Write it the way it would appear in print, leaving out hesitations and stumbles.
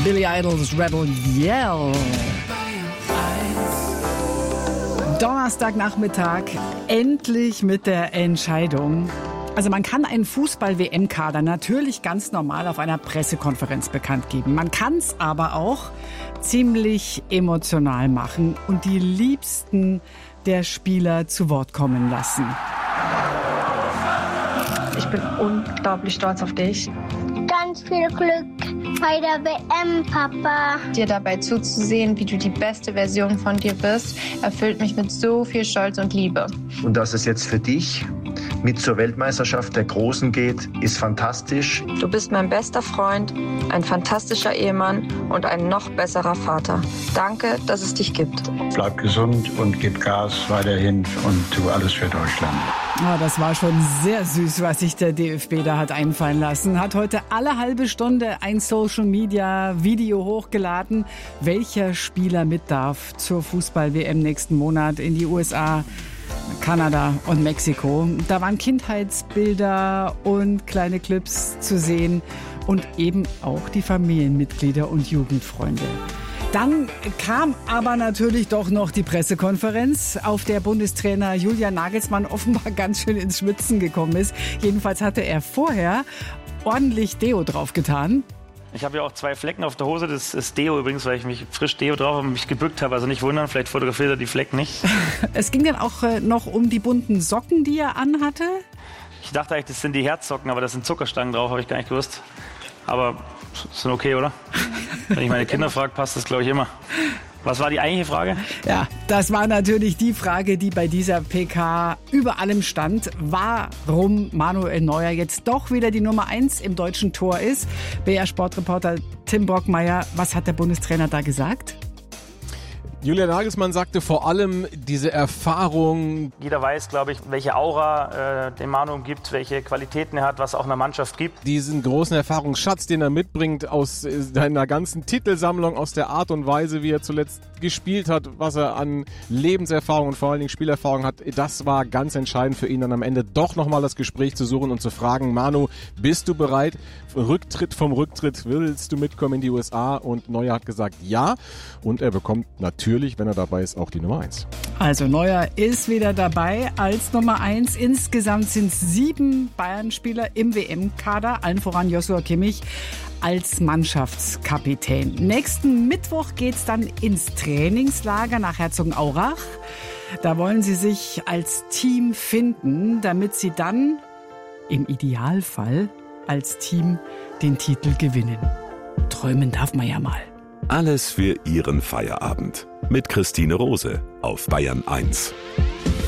Billy Idol's Rebel Yell. Donnerstagnachmittag, endlich mit der Entscheidung. Also man kann einen Fußball-WM-Kader natürlich ganz normal auf einer Pressekonferenz bekannt geben. Man kann es aber auch ziemlich emotional machen und die Liebsten der Spieler zu Wort kommen lassen. Ich bin unglaublich stolz auf dich. Ganz viel Glück bei der WM, Papa. Dir dabei zuzusehen, wie du die beste Version von dir bist, erfüllt mich mit so viel Stolz und Liebe. Und dass es jetzt für dich mit zur Weltmeisterschaft der Großen geht, ist fantastisch. Du bist mein bester Freund, ein fantastischer Ehemann und ein noch besserer Vater. Danke, dass es dich gibt. Bleib gesund und gib Gas weiterhin und tu alles für Deutschland. Ja, das war schon sehr süß, was sich der DFB da hat einfallen lassen. Hat heute alle halbe Stunde ein Social-Media-Video hochgeladen, welcher Spieler mit darf zur Fußball-WM nächsten Monat in die USA, Kanada und Mexiko. Da waren Kindheitsbilder und kleine Clips zu sehen und eben auch die Familienmitglieder und Jugendfreunde. Dann kam aber natürlich doch noch die Pressekonferenz, auf der Bundestrainer Julian Nagelsmann offenbar ganz schön ins Schwitzen gekommen ist. Jedenfalls hatte er vorher ordentlich Deo draufgetan. Ich habe ja auch 2 Flecken auf der Hose. Das ist Deo übrigens, weil ich mich frisch Deo drauf habe und mich gebückt habe. Also nicht wundern, vielleicht fotografiert er die Flecken nicht. Es ging dann auch noch um die bunten Socken, die er anhatte. Ich dachte eigentlich, das sind die Herzsocken, aber da sind Zuckerstangen drauf, habe ich gar nicht gewusst. Aber sind okay, oder? Wenn ich meine Kinder frage, passt das, glaube ich, immer. Was war die eigentliche Frage? Ja, das war natürlich die Frage, die bei dieser PK über allem stand. Warum Manuel Neuer jetzt doch wieder die Nummer 1 im deutschen Tor ist. BR-Sportreporter Tim Brockmeier, was hat der Bundestrainer da gesagt? Julian Nagelsmann sagte vor allem diese Erfahrung. Jeder weiß, glaube ich, welche Aura dem Manu gibt, welche Qualitäten er hat, was auch einer Mannschaft gibt. Diesen großen Erfahrungsschatz, den er mitbringt aus seiner ganzen Titelsammlung, aus der Art und Weise, wie er zuletzt gespielt hat, was er an Lebenserfahrung und vor allen Dingen Spielerfahrung hat, das war ganz entscheidend für ihn, dann am Ende doch nochmal das Gespräch zu suchen und zu fragen, Manu, bist du bereit? Rücktritt vom Rücktritt, willst du mitkommen in die USA? Und Neuer hat gesagt, ja. Und er bekommt natürlich, wenn er dabei ist, auch die Nummer 1. Also Neuer ist wieder dabei als Nummer 1. Insgesamt sind es 7 Bayern-Spieler im WM-Kader, allen voran Joshua Kimmich als Mannschaftskapitän. Nächsten Mittwoch geht's dann ins Trainingslager nach Herzogenaurach. Da wollen sie sich als Team finden, damit sie dann im Idealfall als Team den Titel gewinnen. Träumen darf man ja mal. Alles für Ihren Feierabend mit Christine Rose auf Bayern 1.